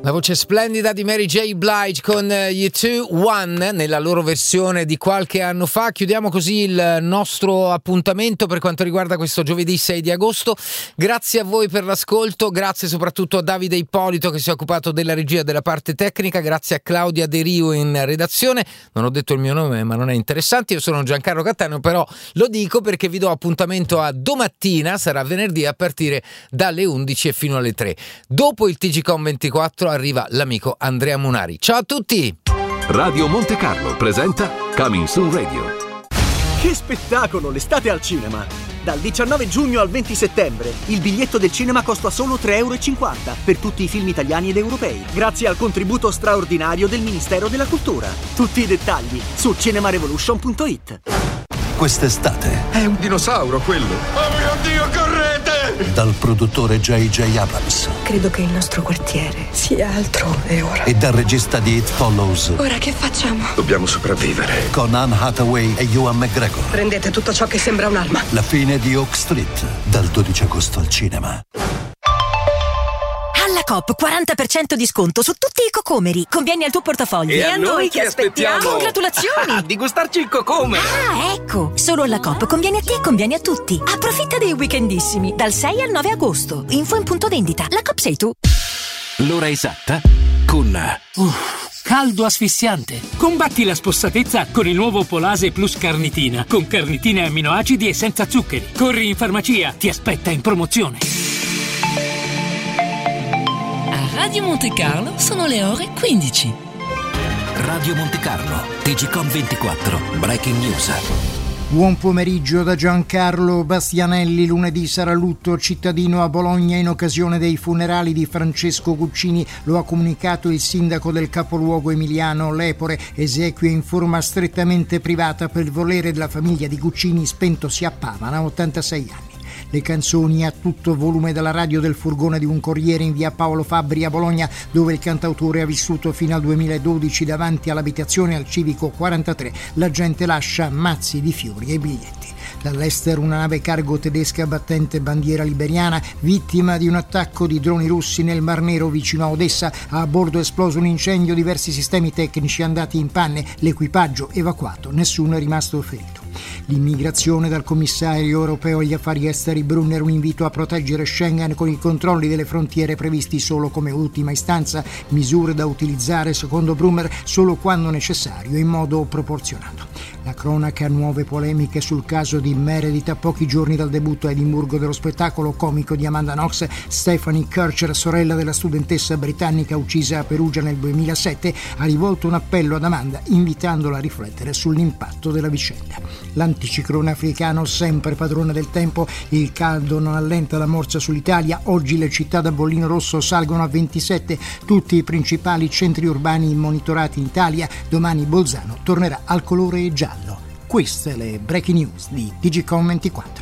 La voce splendida di Mary J. Blige con U2 One nella loro versione di qualche anno fa. Chiudiamo così il nostro appuntamento per quanto riguarda questo giovedì 6 di agosto. Grazie a voi per l'ascolto, grazie soprattutto a Davide Ippolito che si è occupato della regia della parte tecnica, grazie a Claudia De Rio in redazione. Non ho detto il mio nome, ma non è interessante, io sono Giancarlo Cattaneo, però lo dico perché vi do appuntamento a domattina, sarà venerdì a partire dalle 11 e fino alle 3. Dopo il TGCOM 24 arriva l'amico Andrea Munari. Ciao a tutti! Radio Monte Carlo presenta Coming Soon Radio. Che spettacolo, l'estate al cinema! Dal 19 giugno al 20 settembre il biglietto del cinema costa solo €3,50 per tutti i film italiani ed europei, grazie al contributo straordinario del Ministero della Cultura. Tutti i dettagli su cinemarevolution.it. Quest'estate è un dinosauro quello. Oh mio Dio, correte! Dal produttore J.J. Abrams. Credo che il nostro quartiere sia altrove ora. E dal regista di It Follows. Ora che facciamo? Dobbiamo sopravvivere. Con Anne Hathaway e Ewan McGregor. Prendete tutto ciò che sembra un'arma. La fine di Oak Street, dal 12 agosto al cinema. Alla Coop 40% di sconto su tutti i cocomeri. Conviene al tuo portafoglio. E a noi che aspettiamo? Congratulazioni! Di gustarci il cocome. Ah, ecco! Solo alla Coop conviene a te e conviene a tutti. Approfitta dei weekendissimi dal 6 al 9 agosto. Info in punto vendita. La Coop sei tu. L'ora esatta con caldo asfissiante. Combatti la spossatezza con il nuovo Polase Plus Carnitina, con carnitine e amminoacidi e senza zuccheri. Corri in farmacia, ti aspetta in promozione. Radio Monte Carlo sono le ore 15. Radio Monte Carlo, TGCOM 24, Breaking News. Buon pomeriggio da Giancarlo Bastianelli. Lunedì sarà lutto cittadino a Bologna in occasione dei funerali di Francesco Guccini. Lo ha comunicato il sindaco del capoluogo Emiliano Lepore. Esequie in forma strettamente privata per volere della famiglia di Guccini, spentosi a Pavana a 86 anni. Le canzoni a tutto volume dalla radio del furgone di un corriere in via Paolo Fabbri a Bologna, dove il cantautore ha vissuto fino al 2012 davanti all'abitazione al Civico 43. La gente lascia mazzi di fiori e biglietti. Dall'estero una nave cargo tedesca battente bandiera liberiana, vittima di un attacco di droni russi nel Mar Nero vicino a Odessa. A bordo è esploso un incendio, diversi sistemi tecnici andati in panne, l'equipaggio evacuato, nessuno è rimasto ferito. L'immigrazione dal commissario europeo agli affari esteri Brunner, un invito a proteggere Schengen con i controlli delle frontiere previsti solo come ultima istanza, misure da utilizzare secondo Brunner solo quando necessario e in modo proporzionato. La cronaca, nuove polemiche sul caso di Meredith. A pochi giorni dal debutto a Edimburgo dello spettacolo comico di Amanda Knox, Stephanie Kircher, sorella della studentessa britannica uccisa a Perugia nel 2007, ha rivolto un appello ad Amanda invitandola a riflettere sull'impatto della vicenda. L'anticiclone africano, sempre padrone del tempo, il caldo non allenta la morsa sull'Italia. Oggi le città da bollino rosso salgono a 27, tutti i principali centri urbani monitorati in Italia. Domani Bolzano tornerà al colore giallo. Queste le breaking news di TGCOM 24.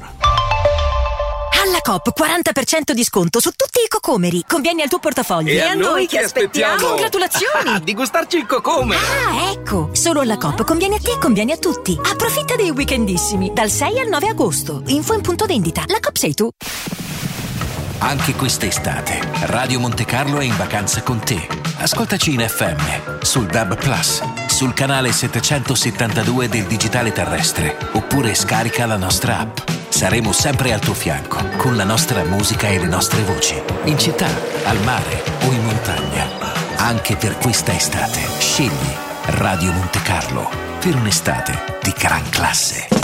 Alla Coop 40% di sconto su tutti i cocomeri. Conviene al tuo portafoglio. E a noi che aspettiamo? Congratulazioni! Di gustarci il cocome. Ah, ecco! Solo alla Coop conviene a te e conviene a tutti. Approfitta dei weekendissimi dal 6 al 9 agosto. Info in punto vendita. La Coop sei tu. Anche quest'estate, Radio Monte Carlo è in vacanza con te. Ascoltaci in FM, sul DAB+, sul canale 772 del digitale terrestre, oppure scarica la nostra app. Saremo sempre al tuo fianco, con la nostra musica e le nostre voci, in città, al mare o in montagna. Anche per questa estate, scegli Radio Monte Carlo per un'estate di gran classe.